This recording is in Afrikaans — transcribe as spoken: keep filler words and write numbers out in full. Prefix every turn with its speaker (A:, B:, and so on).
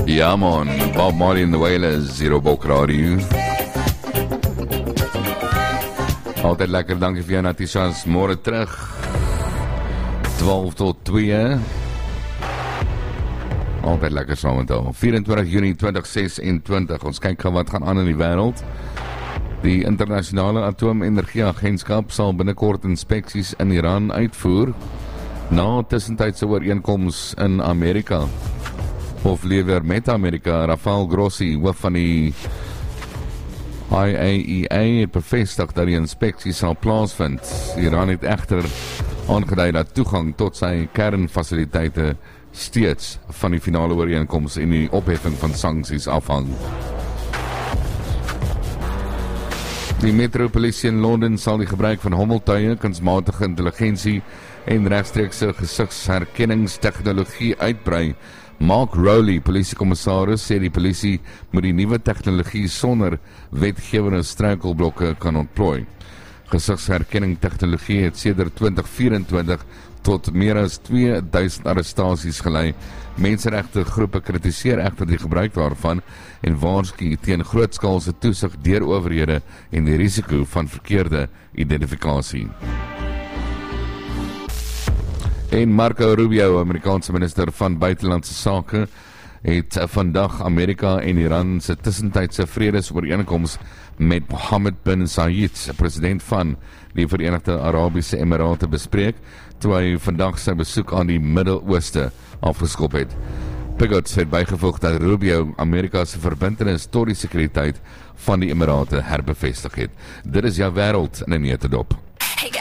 A: Ja man, Bob Marley and the Wailers hier op Bok Radio. Altyd lekker, dankie vir jou Natishas, môre terug twaalf tot twee. Altyd lekker saam met al. vyf en twintig Junie tweeduisend ses en twintig, ons kyk gou wat gaan aan in die wêreld. Die internasionale atoomenergieagentskap sal binnekort inspeksies in Iran uitvoer na tussentydse ooreenkoms in Amerika. Of liewer met Amerika. Rafael Grossi, hoof van die I A E A, het bevestig dat die inspeksie sal plaasvind. Iran het egter aangedui dat toegang tot sy kernfasiliteite steeds van die finale ooreenkoms en die opheffing van sanksies afhang. Die metropolisie in Londen sal die gebruik van hommeltuie, kunsmatige intelligensie en regstreekse gesigsherkenningstegnologie uitbrei. Mark Rowley, polisiekommissaris, sê die polisie moet die nuwe tegnologie sonder wetgewende struikelblokke kan ontplooi. Gesigsherkenning tegnologie het sedert twintig vyf-en-twintig tot meer as twee duisend arrestasies gelei. Menseregte groepe kritiseer egter die gebruik daarvan en waarsku teen grootskaalse toesig deur owerhede en die risiko van verkeerde identifikasie. En Marco Rubio, Amerikaanse minister van buitelandse sake, het vandag Amerika en Iran se tussentydse vredesooreenkoms met Mohammed bin Zayed, president van die Verenigde Arabiese Emirate, bespreek, toe hy vandag sy besoek aan die Midde-Ooste afgeskop het. Pigott het bygevoeg dat Rubio Amerika se verbintenis tot die sekuriteit van die Emirate herbevestig het. Dit is jou wêreld in 'n neutedop.